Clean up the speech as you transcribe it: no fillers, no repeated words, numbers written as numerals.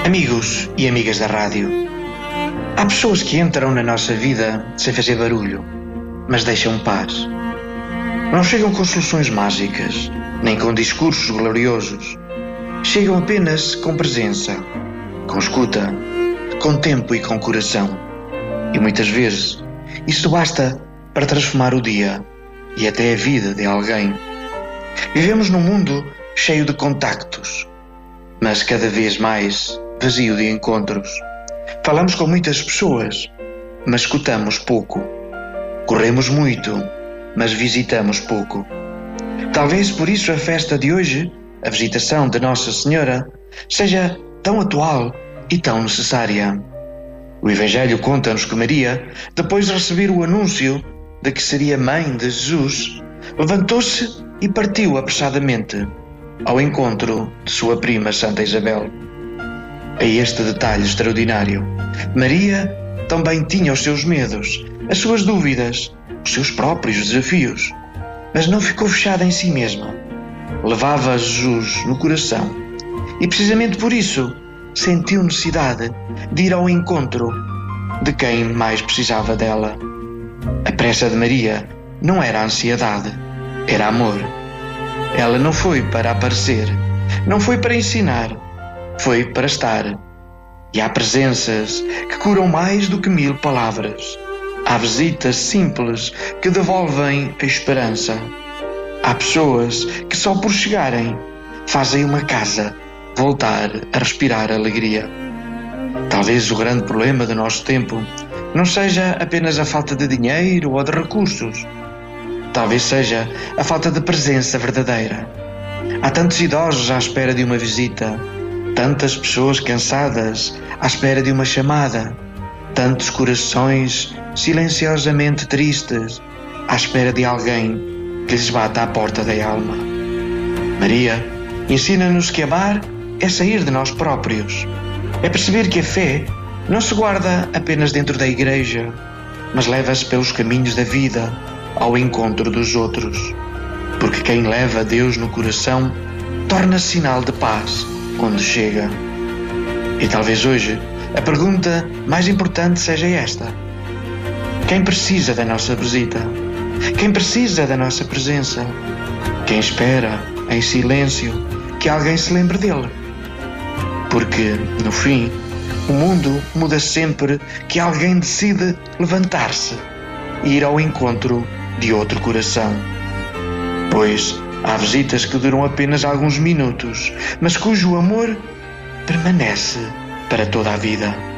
Amigos e amigas da rádio, há pessoas que entram na nossa vida sem fazer barulho, mas deixam paz. Não chegam com soluções mágicas, nem com discursos gloriosos. Chegam apenas com presença, com escuta, com tempo e com coração. E muitas vezes isso basta para transformar o dia e até a vida de alguém. Vivemos num mundo cheio de contactos, mas cada vez mais vazio de encontros. Falamos com muitas pessoas, mas escutamos pouco. Corremos muito, mas visitamos pouco. Talvez por isso a festa de hoje, a visitação de Nossa Senhora, seja tão atual e tão necessária. O Evangelho conta-nos que Maria, depois de receber o anúncio de que seria mãe de Jesus, levantou-se e partiu apressadamente ao encontro de sua prima Santa Isabel. A este detalhe extraordinário, Maria também tinha os seus medos, as suas dúvidas, os seus próprios desafios, mas não ficou fechada em si mesma. Levava Jesus no coração e, precisamente por isso, sentiu necessidade de ir ao encontro de quem mais precisava dela. A pressa de Maria não era ansiedade, era amor. Ela não foi para aparecer, não foi para ensinar, foi para estar. E há presenças que curam mais do que 1000 palavras. Há visitas simples que devolvem a esperança. Há pessoas que só por chegarem fazem uma casa voltar a respirar alegria. Talvez o grande problema do nosso tempo não seja apenas a falta de dinheiro ou de recursos. Talvez seja a falta de presença verdadeira. Há tantos idosos à espera de uma visita, tantas pessoas cansadas à espera de uma chamada, tantos corações silenciosamente tristes à espera de alguém que lhes bata à porta da alma. Maria ensina-nos que amar é sair de nós próprios, é perceber que a fé não se guarda apenas dentro da igreja, mas leva-se pelos caminhos da vida ao encontro dos outros, porque quem leva Deus no coração torna-se sinal de paz onde chega. E talvez hoje a pergunta mais importante seja esta: quem precisa da nossa visita? Quem precisa da nossa presença? Quem espera em silêncio que alguém se lembre dele? Porque, no fim, o mundo muda sempre que alguém decide levantar-se e ir ao encontro de outro coração. Pois há visitas que duram apenas alguns minutos, mas cujo amor permanece para toda a vida.